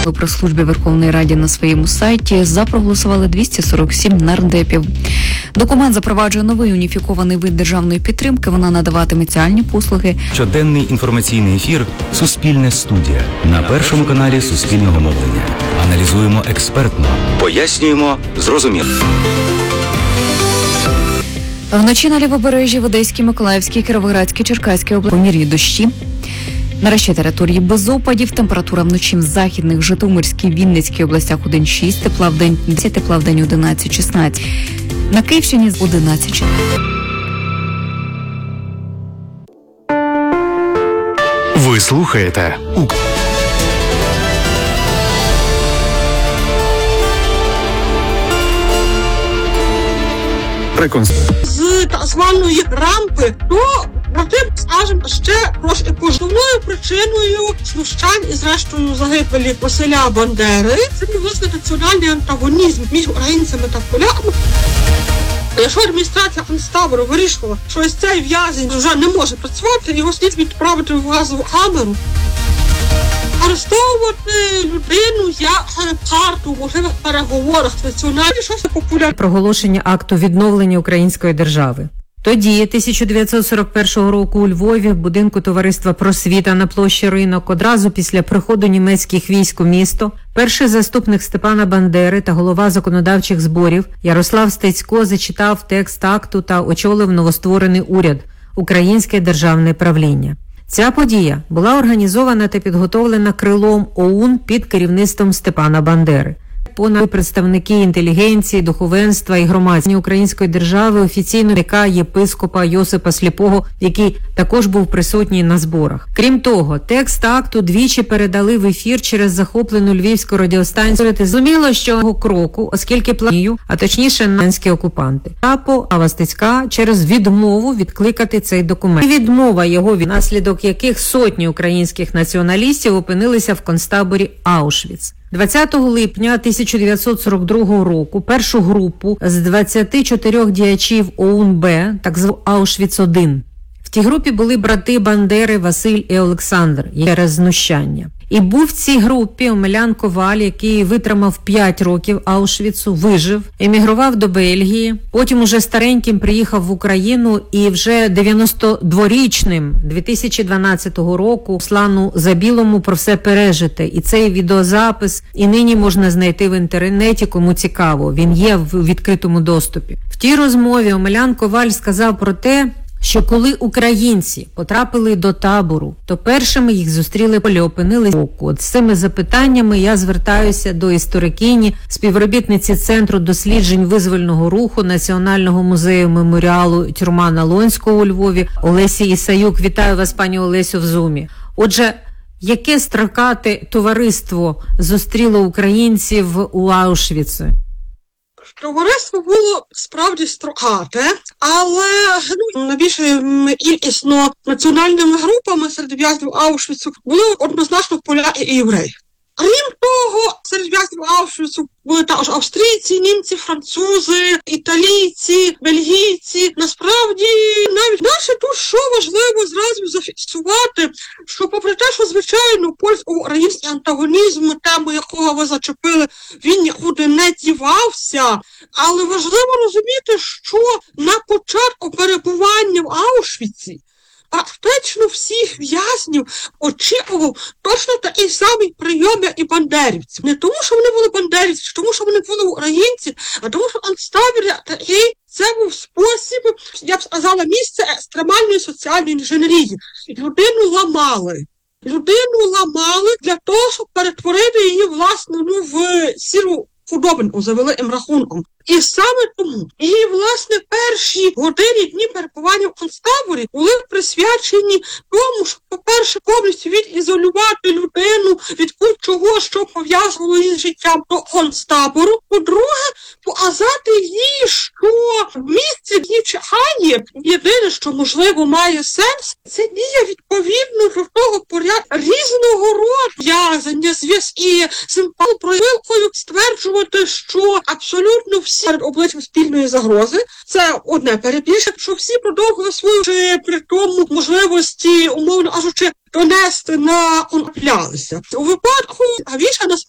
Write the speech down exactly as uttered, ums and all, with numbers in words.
У прес-службі Верховної Ради на своєму сайті за проголосували двісті сорок сім нардепів. Документ запроваджує новий уніфікований вид державної підтримки. Вона надаватиме соціальні послуги. Щоденний інформаційний ефір «Суспільне студія» на Першому каналі Суспільного мовлення. Аналізуємо експертно, пояснюємо зрозуміло. Вночі на Лівобережжі, в Одеській, Миколаївській, Кіровоградській, Черкаській області помірні дощі. Нарешті території без опадів. Температура вночі в західних, Житомирській, Вінницькій областях один шість, тепла в день десять, тепла в день одинадцять шістнадцять. На Київщині одинадцять. Ви слухаєте у з так званої рампи до тим, скажімо, ще трошки основною причиною знущань і зрештою загибелі Василя Бандери це власне національний антагонізм між українцями та поляками. Якщо адміністрація концтабору вирішила, що ось цей в'язень вже не може працювати, його слід відправити в газову камеру. Арестовувати людину як карту в можливих переговорах з національним, що це популярне. Проголошення акту відновлення української держави. Тоді, тисяча дев'ятсот сорок першого року у Львові, в будинку товариства «Просвіта» на площі Ринок, одразу після приходу німецьких військ у місто, перший заступник Степана Бандери та голова законодавчих зборів Ярослав Стецько зачитав текст акту та очолив новостворений уряд «Українське державне правління». Ця подія була організована та підготовлена крилом ОУН під керівництвом Степана Бандери. Понад представники інтелігенції, духовенства і громадськості української держави офіційно яка єпископа Йосипа Сліпого, який також був присутній на зборах. Крім того, текст акту двічі передали в ефір через захоплену львівську радіостанцію. Зрозуміло, що цього кроку, оскільки планію, а точніше нацистські окупанти, Апо Авастицька через відмову відкликати цей документ. І відмова його, від наслідок яких сотні українських націоналістів опинилися в концтаборі Аушвіц. двадцятого липня тисяча дев'ятсот сорок другого року першу групу з двадцяти чотирьох діячів ОУН-Б, так звану Аушвіц один. В тій групі були брати Бандери Василь і Олександр через знущання. І був в цій групі Омелян Коваль, який витримав п'ять років Аушвіцу, вижив, емігрував до Бельгії, потім уже стареньким приїхав в Україну і вже дев'яностодворічним дві тисячі дванадцятого року Слану Забілому про все пережите. І цей відеозапис і нині можна знайти в інтернеті, кому цікаво. Він є в відкритому доступі. В тій розмові Омелян Коваль сказав про те, що коли українці потрапили до табору, то першими їх зустріли полі, опинились боку. От з цими запитаннями я звертаюся до історикині, співробітниці Центру досліджень визвольного руху Національного музею меморіалу «Тюрма Налонського» у Львові Олесі Ісаюк. Вітаю вас, пані Олесю, в Зумі. Отже, яке строкате товариство зустріло українців у Аушвіці? Товариство було справді строкате, але ну, найбільше кількісно національними групами серед в'язнів Аушвіцу були однозначно поляки і євреї. Крім того, серед в'язнів Аушвіцу були також австрійці, німці, французи, італійці, бельгійці. Насправді, навіть наше тут, що важливо зразу зафіксувати, що попри те, що, звичайно, польсько-український антагонізм, тему якого ви зачепили, він нікуди не дівався, але важливо розуміти, що на початку перебування в Аушвіці практично всіх в'язнів очікував точно такий самий прийом, як і бандерівців. Не тому, що вони були бандерівці, чи тому, що вони були українці, а тому, що концтабір такий, це був спосіб, я б сказала, місце екстремальної соціальної інженерії. Людину ламали. Людину ламали для того, щоб перетворити її, власне, ну, в сіру худобинку за великим рахунком. І саме тому, і, власне, перші години, дні перебування в концтаборі були присвячені тому, щоб, по-перше, повністю відізолювати людину від будь-чого, що пов'язувало її з життям до концтабору. По-друге, показати їй, що в місці її чекання єдине, що, можливо, має сенс, це діє відповідно до того порядку різного роду в'язання, зв'язки з проявилкою стверджувати, що абсолютно всі перед обличчям спільної загрози. Це одне перебільшення, що всі продовжили свою при тому можливості, умовно кажучи, донести на конплялися. У випадку Гавіша насправді